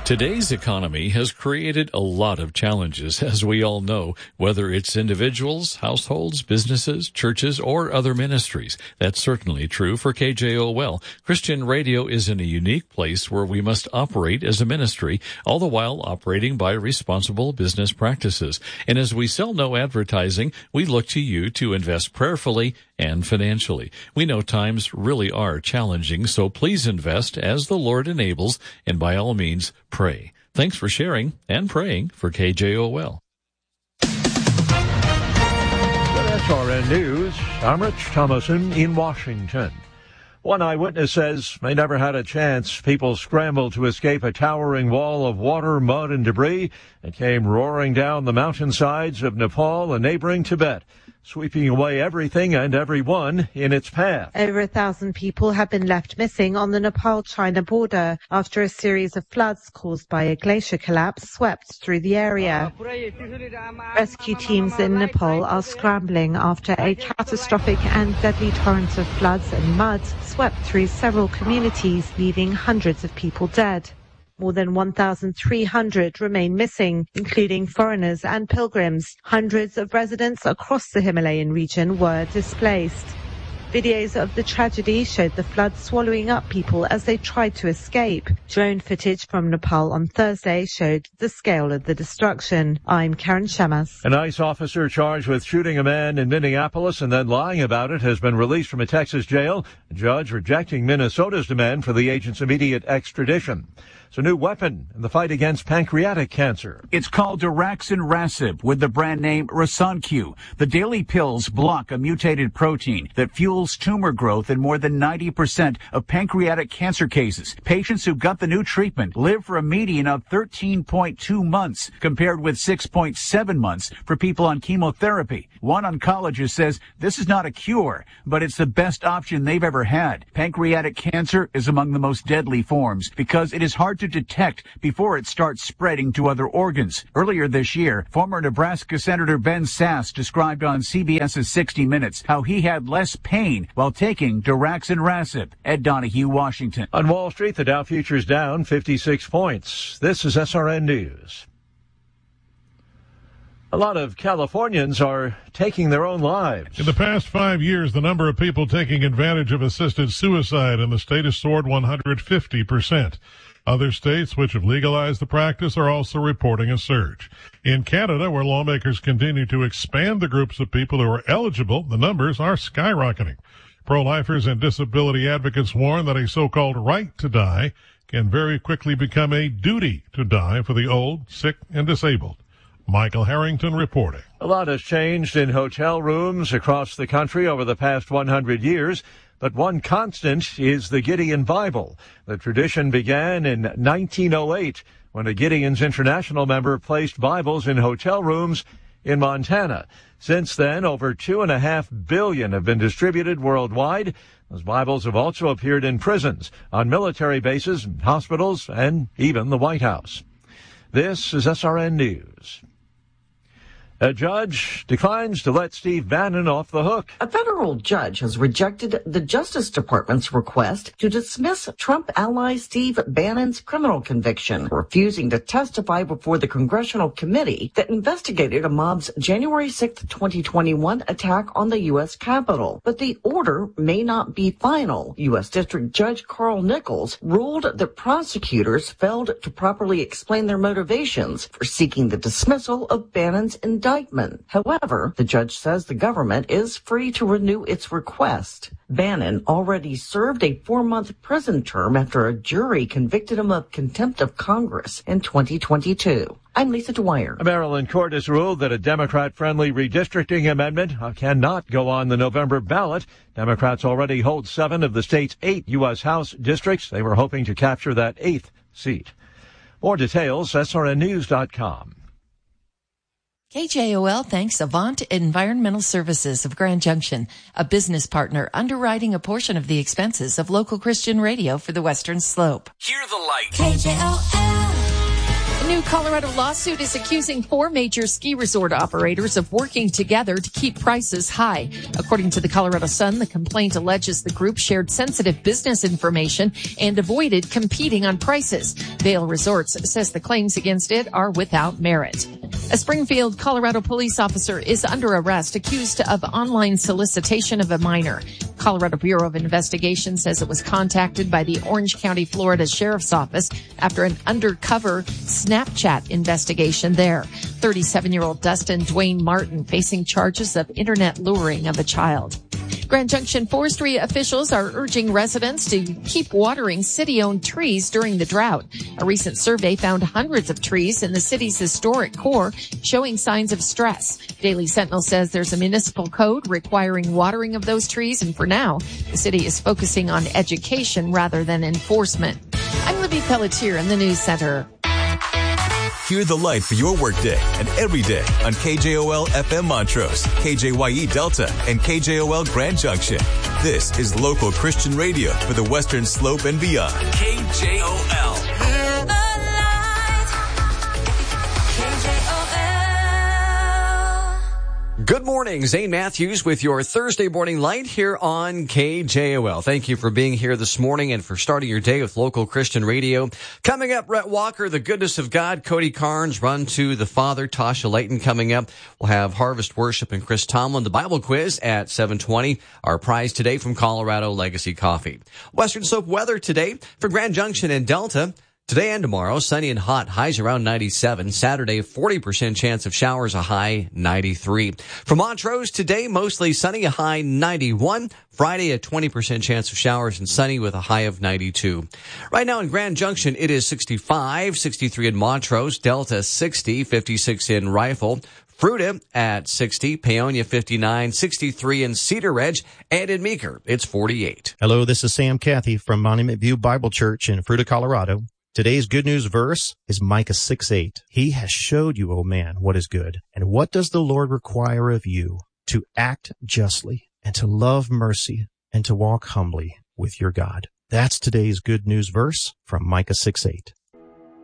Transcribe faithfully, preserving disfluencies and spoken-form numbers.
Today's economy has created a lot of challenges, as we all know, whether it's individuals, households, businesses, churches, or other ministries. That's certainly true for K J O L. Christian radio is in a unique place where we must operate as a ministry, all the while operating by responsible business practices. And as we sell no advertising, we look to you to invest prayerfully and financially. We know times really are challenging, so please invest as the Lord enables, and by all means, pray. Thanks for sharing and praying for K J O L. With S R N News, I'm Rich Thomason in Washington. One eyewitness says they never had a chance. People scrambled to escape a towering wall of water, mud, and debris that came roaring down the mountainsides of Nepal and neighboring Tibet, sweeping away everything and everyone in its path. Over a thousand people have been left missing on the Nepal-China border after a series of floods caused by a glacier collapse swept through the area. Rescue teams in Nepal are scrambling after a catastrophic and deadly torrent of floods and mud swept through several communities, leaving hundreds of people dead. More than one thousand three hundred remain missing, including foreigners and pilgrims. Hundreds of residents across the Himalayan region were displaced. Videos of the tragedy showed the flood swallowing up people as they tried to escape. Drone footage from Nepal on Thursday showed the scale of the destruction. I'm Karen Shamas. An ICE officer charged with shooting a man in Minneapolis and then lying about it has been released from a Texas jail. A judge rejecting Minnesota's demand for the agent's immediate extradition. It's a new weapon in the fight against pancreatic cancer. It's called daraxonrasib with the brand name Rasunq. The daily pills block a mutated protein that fuels tumor growth in more than ninety percent of pancreatic cancer cases. Patients who got the new treatment live for a median of thirteen point two months, compared with six point seven months for people on chemotherapy. One oncologist says this is not a cure, but it's the best option they've ever had. Pancreatic cancer is among the most deadly forms because it is hard to detect before it starts spreading to other organs. Earlier this year, former Nebraska Senator Ben Sasse described on CBS's sixty minutes how he had less pain while taking daraxonrasib. Ed Donahue, Washington. On Wall Street, the Dow futures down fifty-six points. This is S R N News. A lot of Californians are taking their own lives. In the past five years, the number of people taking advantage of assisted suicide in the state has soared one hundred fifty percent. Other states which have legalized the practice are also reporting a surge. In Canada, where lawmakers continue to expand the groups of people who are eligible, the numbers are skyrocketing. Pro-lifers and disability advocates warn that a so-called right to die can very quickly become a duty to die for the old, sick, and disabled. Michael Harrington reporting. A lot has changed in hotel rooms across the country over the past one hundred years. But one constant is the Gideon Bible. The tradition began in nineteen oh eight when a Gideon's International member placed Bibles in hotel rooms in Montana. Since then, over two and a half billion have been distributed worldwide. Those Bibles have also appeared in prisons, on military bases, hospitals, and even the White House. This is S R N News. A judge declines to let Steve Bannon off the hook. A federal judge has rejected the Justice Department's request to dismiss Trump ally Steve Bannon's criminal conviction, refusing to testify before the congressional committee that investigated a mob's January sixth, twenty twenty-one attack on the U S Capitol. But the order may not be final. U S District Judge Carl Nichols ruled that prosecutors failed to properly explain their motivations for seeking the dismissal of Bannon's indictment. Indictment. However, the judge says the government is free to renew its request. Bannon already served a four-month prison term after a jury convicted him of contempt of Congress in twenty twenty-two. I'm Lisa Dwyer. A Maryland court has ruled that a Democrat-friendly redistricting amendment cannot go on the November ballot. Democrats already hold seven of the state's eight U S House districts. They were hoping to capture that eighth seat. More details, S R N news dot com. K J O L thanks Avant Environmental Services of Grand Junction, a business partner underwriting a portion of the expenses of local Christian radio for the Western Slope. Hear the light. K J O L. A new Colorado lawsuit is accusing four major ski resort operators of working together to keep prices high. According to the Colorado Sun, the complaint alleges the group shared sensitive business information and avoided competing on prices. Vail Resorts says the claims against it are without merit. A Springfield, Colorado police officer is under arrest accused of online solicitation of a minor. Colorado Bureau of Investigation says it was contacted by the Orange County, Florida Sheriff's Office after an undercover Snapchat investigation there. thirty-seven-year-old Dustin Dwayne Martin facing charges of internet luring of a child. Grand Junction forestry officials are urging residents to keep watering city-owned trees during the drought. A recent survey found hundreds of trees in the city's historic core showing signs of stress. Daily Sentinel says there's a municipal code requiring watering of those trees, and for now, the city is focusing on education rather than enforcement. I'm Libby Pelletier in the News Center. Hear the light for your workday and every day on K J O L F M Montrose, K J Y E Delta, and K J O L Grand Junction. This is local Christian radio for the Western Slope and beyond. K J O L. Hear the light. K J O L. Good morning, Zane Matthews with your Thursday morning light here on K J O L. Thank you for being here this morning and for starting your day with local Christian radio. Coming up, Rhett Walker, The Goodness of God, Cody Carnes, Run to the Father, Tasha Layton coming up. We'll have Harvest Worship and Chris Tomlin, the Bible quiz at seven twenty. Our prize today from Colorado Legacy Coffee. Western Slope weather today for Grand Junction and Delta. Today and tomorrow, sunny and hot, highs around ninety-seven. Saturday, forty percent chance of showers, a high ninety-three. For Montrose, today, mostly sunny, a high ninety-one. Friday, a twenty percent chance of showers and sunny with a high of ninety-two. Right now in Grand Junction, it is sixty-five, sixty-three in Montrose, Delta sixty, fifty-six in Rifle. Fruita at sixty, Paonia fifty-nine, sixty-three in Cedar Ridge, and in Meeker, it's forty-eight. Hello, this is Sam Cathy from Monument View Bible Church in Fruita, Colorado. Today's good news verse is Micah six eight. He has showed you, O man, what is good. And what does the Lord require of you? To act justly and to love mercy and to walk humbly with your God. That's today's good news verse from Micah six eight.